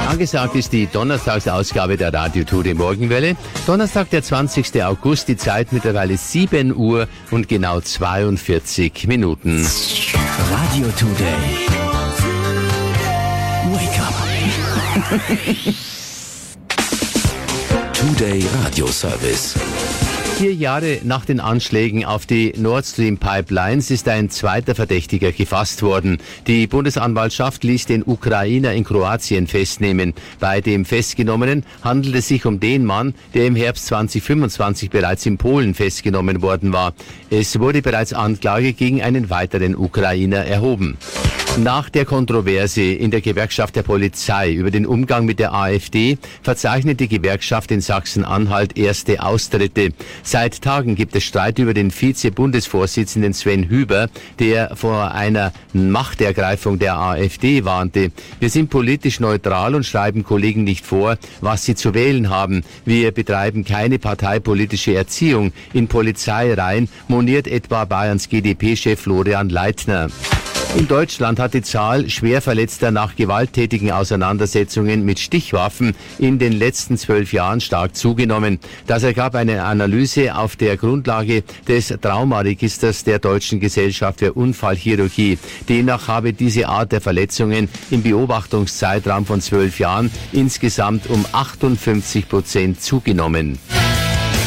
Angesagt ist die Donnerstagsausgabe der Radio Today Morgenwelle. Donnerstag, der 20. August, die Zeit mittlerweile 7 Uhr und genau 42 Minuten. Radio Today. Wake up. Today Radio Service. 4 Jahre nach den Anschlägen auf die Nord Stream Pipelines ist ein zweiter Verdächtiger gefasst worden. Die Bundesanwaltschaft ließ den Ukrainer in Kroatien festnehmen. Bei dem Festgenommenen handelt es sich um den Mann, der im Herbst 2025 bereits in Polen festgenommen worden war. Es wurde bereits Anklage gegen einen weiteren Ukrainer erhoben. Nach der Kontroverse in der Gewerkschaft der Polizei über den Umgang mit der AfD verzeichnet die Gewerkschaft in Sachsen-Anhalt erste Austritte. Seit Tagen gibt es Streit über den Vize-Bundesvorsitzenden Sven Hüber, der vor einer Machtergreifung der AfD warnte. Wir sind politisch neutral und schreiben Kollegen nicht vor, was sie zu wählen haben. Wir betreiben keine parteipolitische Erziehung in Polizeireihen, moniert etwa Bayerns GdP-Chef Florian Leitner. In Deutschland hat die Zahl Schwerverletzter nach gewalttätigen Auseinandersetzungen mit Stichwaffen in den letzten 12 Jahren stark zugenommen. Das ergab eine Analyse auf der Grundlage des Traumaregisters der Deutschen Gesellschaft für Unfallchirurgie. Demnach habe diese Art der Verletzungen im Beobachtungszeitraum von 12 Jahren insgesamt um 58% zugenommen.